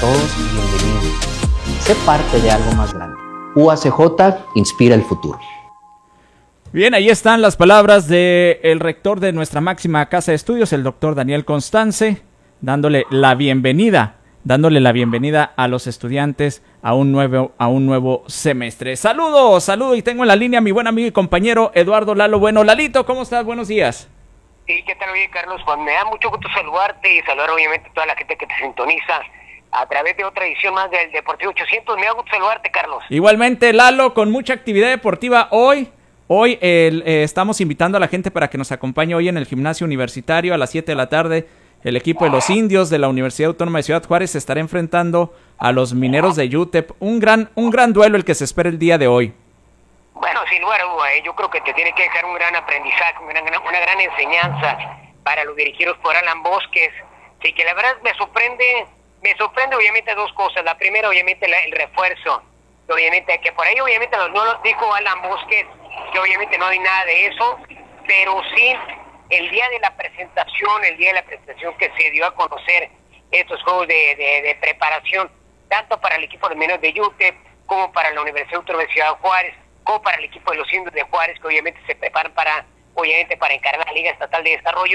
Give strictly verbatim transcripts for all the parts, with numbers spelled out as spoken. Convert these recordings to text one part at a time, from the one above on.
todos y bienvenidos. Sé parte de algo más grande. U A C J inspira el futuro. Bien, ahí están las palabras del rector de nuestra máxima casa de estudios, el doctor Daniel Constance, dándole la bienvenida, dándole la bienvenida a los estudiantes a un nuevo, a un nuevo semestre. Saludos, saludos, y tengo en la línea a mi buen amigo y compañero Eduardo Lalo Bueno. Lalito, ¿cómo estás? Buenos días. Sí, ¿qué tal? Oye, Carlos, pues me da mucho gusto saludarte y saludar obviamente a toda la gente que te sintoniza a través de otra edición más del Deportivo ochocientos. Me da gusto saludarte, Carlos. Igualmente, Lalo, con mucha actividad deportiva hoy. Hoy el, eh, estamos invitando a la gente para que nos acompañe hoy en el gimnasio universitario a las siete de la tarde. El equipo de los indios de la Universidad Autónoma de Ciudad Juárez se estará enfrentando a los mineros de U T E P. Un gran, un gran duelo el que se espera el día de hoy. Bueno, sin lugar a duda, ¿eh? Yo creo que te tiene que dejar un gran aprendizaje, una gran, una gran enseñanza para los dirigidos por Alan Bosques. Sí, que la verdad me sorprende, me sorprende obviamente dos cosas. La primera, obviamente, la, el refuerzo. Obviamente, que por ahí obviamente no lo dijo Alan Bosques, que obviamente no hay nada de eso, pero sí, el día de la presentación, el día de la presentación que se dio a conocer estos juegos de, de, de preparación, tanto para el equipo de mineros de U T E P, como para la Universidad Autónoma de Ciudad Juárez, como para el equipo de los indios de Juárez, que obviamente se preparan para, obviamente, para encarar la Liga Estatal de Desarrollo.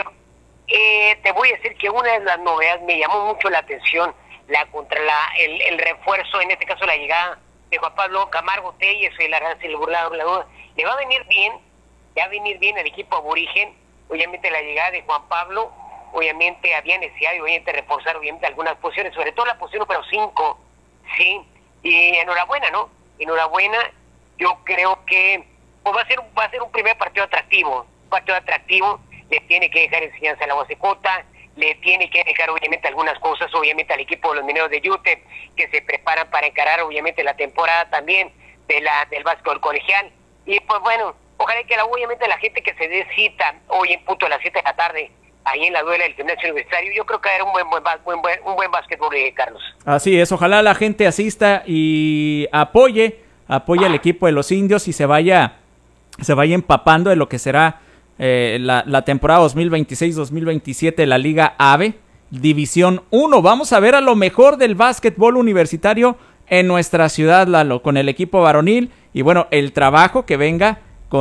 Eh, te voy a decir que una de las novedades me llamó mucho la atención, la contra la el, el refuerzo, en este caso la llegada de Juan Pablo Camargo Telles y la gran burlado, le va a venir bien, le va a venir bien al equipo aborigen, obviamente la llegada de Juan Pablo, obviamente había necesidad de obviamente reforzar obviamente algunas posiciones, sobre todo la posición número cinco, sí, y enhorabuena, ¿no? Enhorabuena, yo creo que pues va a ser va a ser un primer partido atractivo, un partido atractivo, le tiene que dejar enseñanza a la U A C J, le tiene que dejar obviamente algunas cosas, obviamente al equipo de los mineros de U T E P, que se preparan para encarar obviamente la temporada también de la del básquetbol colegial. Y pues bueno, ojalá que la, obviamente la gente que se dé cita hoy en punto a las siete de la tarde, ahí en la duela del gimnasio universitario, yo creo que era un buen, buen, buen, buen, un buen básquetbol, eh, Carlos. Así es, ojalá la gente asista y apoye, apoye al equipo de los indios y se vaya, se vaya empapando de lo que será Eh, la, la temporada dos mil veintiséis dos mil veintisiete de la Liga AVE, División uno. Vamos a ver a lo mejor del básquetbol universitario en nuestra ciudad, Lalo, con el equipo varonil y bueno, el trabajo que venga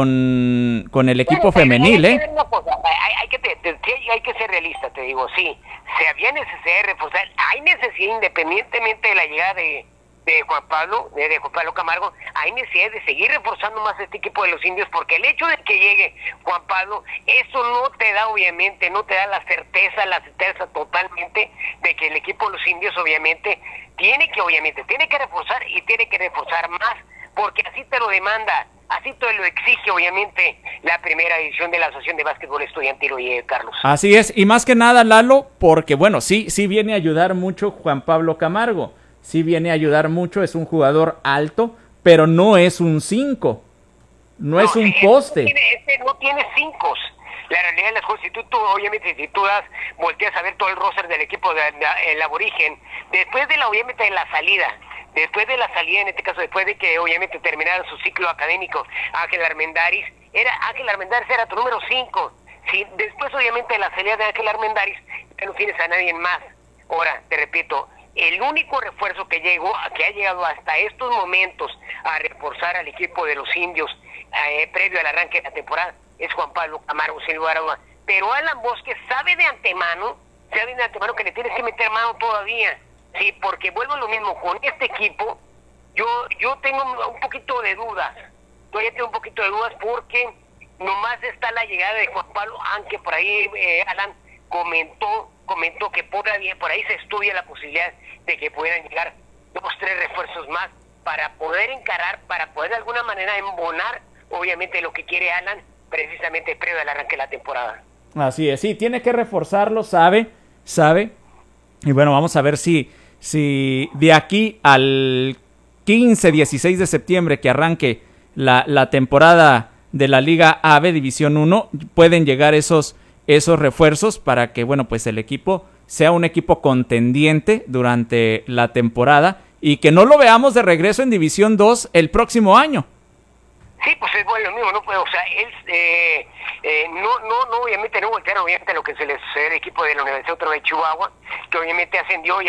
con, con el equipo bueno, femenil, hay, ¿eh? Hay, cosa, hay, hay, que, te, te, hay que ser realista, te digo, sí, se había necesidad de reforzar, hay necesidad independientemente de la llegada de de Juan Pablo, de, de Juan Pablo Camargo, hay necesidad de seguir reforzando más este equipo de los indios, porque el hecho de que llegue Juan Pablo, eso no te da obviamente, no te da la certeza, la certeza totalmente de que el equipo de los indios obviamente tiene que, obviamente, tiene que reforzar y tiene que reforzar más, porque así te lo demanda, así te lo exige obviamente la primera edición de la Asociación de Básquetbol Estudiantil, oye, Carlos. Así es, y más que nada, Lalo, porque bueno, sí, sí viene a ayudar mucho Juan Pablo Camargo. Sí viene a ayudar mucho, es un jugador alto, pero no es un cinco, no, no es un poste. No tiene, este no tiene cinco. La realidad de las cosas, si tú, tú obviamente, si tú das, volteas a ver todo el roster del equipo del de, aborigen, después de la, obviamente, de la salida, después de la salida, en este caso, después de que obviamente terminaron su ciclo académico, Ángel Armendáriz, era, Ángel Armendáriz era tu número cinco. Sí, después obviamente de la salida de Ángel Armendáriz, ya no tienes a nadie más. Ahora, te repito, el único refuerzo que llegó, que ha llegado hasta estos momentos a reforzar al equipo de los indios eh, previo al arranque de la temporada es Juan Pablo Camargo, sin lugar a duda. Pero Alan Bosques sabe de antemano, sabe de antemano que le tienes que meter mano todavía, sí, porque vuelvo a lo mismo con este equipo. Yo yo tengo un poquito de dudas, todavía tengo un poquito de dudas porque nomás está la llegada de Juan Pablo, aunque por ahí eh, Alan comentó comentó que por ahí, por ahí se estudia la posibilidad de que pudieran llegar dos, tres refuerzos más para poder encarar, para poder de alguna manera embonar, obviamente, lo que quiere Alan, precisamente previo al arranque de la temporada. Así es, sí, tiene que reforzarlo, sabe, sabe, y bueno, vamos a ver si, si de aquí al quince, dieciséis de septiembre que arranque la, la temporada de la Liga AVE División uno, pueden llegar esos esos refuerzos para que, bueno, pues el equipo sea un equipo contendiente durante la temporada y que no lo veamos de regreso en División dos el próximo año. Sí, pues es bueno lo mismo, ¿no? Pues, o sea, él, eh, eh, no, no, no, obviamente no voltearon, obviamente, lo que se les sucede al equipo de la Universidad Autónoma de Chihuahua, que obviamente ascendió y